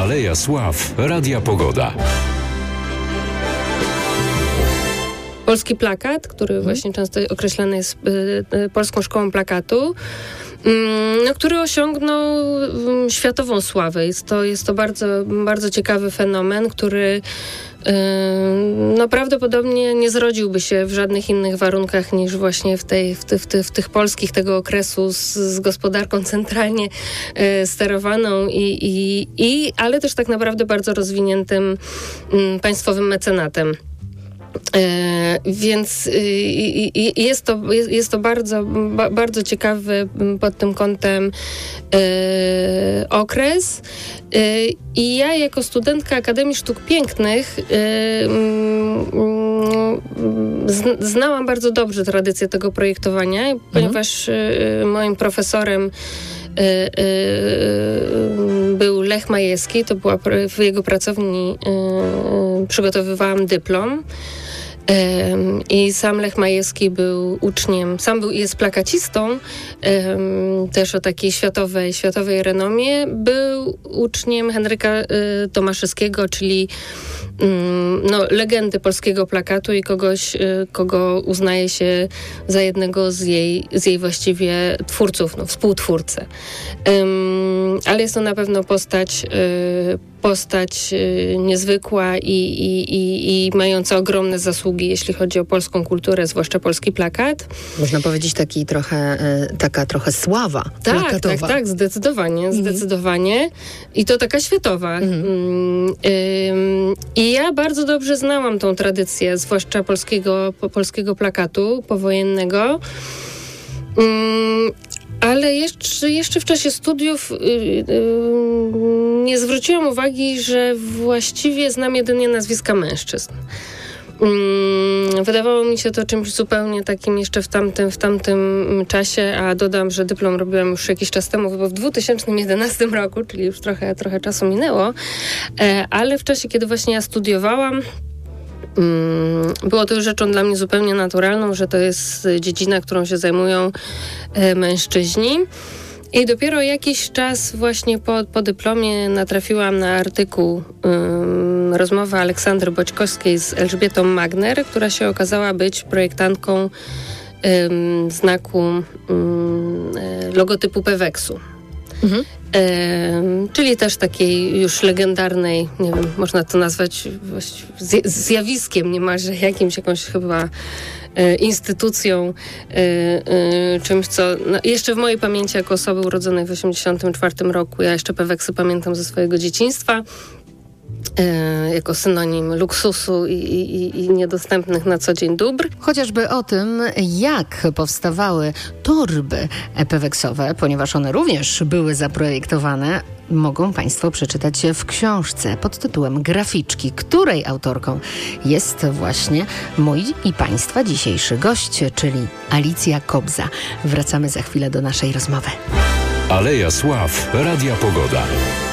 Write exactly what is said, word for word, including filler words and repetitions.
Aleja Sław Radia Pogoda. Polski plakat, który hmm. właśnie często określany jest y, y, Polską Szkołą Plakatu, y, no, który osiągnął y, światową sławę. Jest to, jest to bardzo, bardzo ciekawy fenomen, który y, no, prawdopodobnie nie zrodziłby się w żadnych innych warunkach niż właśnie w, tej, w, ty, w, ty, w tych polskich tego okresu z, z gospodarką centralnie y, sterowaną, i, i, i, ale też tak naprawdę bardzo rozwiniętym y, państwowym mecenatem. E, więc y, y, jest, to, jest, jest to bardzo, ba, bardzo ciekawy pod tym kątem y, okres. Y, I ja jako studentka Akademii Sztuk Pięknych y, y, y, znałam bardzo dobrze tradycję tego projektowania, mhm. ponieważ y, moim profesorem Y, y, y, był Lech Majewski, to była w jego pracowni, y, y, przygotowywałam dyplom. Um, I sam Lech Majewski był uczniem, sam był, jest plakacistą, um, też o takiej światowej, światowej renomie. Był uczniem Henryka y, Tomaszewskiego, czyli um, no, legendy polskiego plakatu i kogoś, y, kogo uznaje się za jednego z jej, z jej właściwie twórców, no, współtwórcę. Um, ale jest to na pewno postać y, postać y, niezwykła i, i, i, i mająca ogromne zasługi, jeśli chodzi o polską kulturę, zwłaszcza polski plakat. Można powiedzieć taki trochę, y, taka trochę sława tak, plakatowa. Tak, tak, zdecydowanie, mhm. zdecydowanie. I to taka światowa. Mhm. Y, y, I ja bardzo dobrze znałam tą tradycję, zwłaszcza polskiego, po, polskiego plakatu powojennego. Y, Ale jeszcze, jeszcze w czasie studiów yy, yy, nie zwróciłam uwagi, że właściwie znam jedynie nazwiska mężczyzn. Yy, wydawało mi się to czymś zupełnie takim jeszcze w tamtym, w tamtym czasie, a dodam, że dyplom robiłam już jakiś czas temu, bo w dwa tysiące jedenastym roku, czyli już trochę, trochę czasu minęło, e, ale w czasie, kiedy właśnie ja studiowałam, było to rzeczą dla mnie zupełnie naturalną, że to jest dziedzina, którą się zajmują e, mężczyźni. I dopiero jakiś czas właśnie po, po dyplomie natrafiłam na artykuł, um, rozmowę Aleksandry Boćkowskiej z Elżbietą Magner, która się okazała być projektantką um, znaku um, logotypu Peweksu. Mhm. E, czyli też takiej już legendarnej, nie wiem, można to nazwać zjawiskiem niemalże, jakimś, jakąś chyba e, instytucją, e, e, czymś, co no, jeszcze w mojej pamięci jako osoby urodzonej w osiemdziesiątym czwartym roku, ja jeszcze Peweksy pamiętam ze swojego dzieciństwa, E, jako synonim luksusu i, i, i niedostępnych na co dzień dóbr. Chociażby o tym, jak powstawały torby peweksowe, ponieważ one również były zaprojektowane, mogą Państwo przeczytać w książce pod tytułem Graficzki, której autorką jest właśnie mój i Państwa dzisiejszy gość, czyli Alicja Kobza. Wracamy za chwilę do naszej rozmowy. Aleja Sław Radia Pogoda.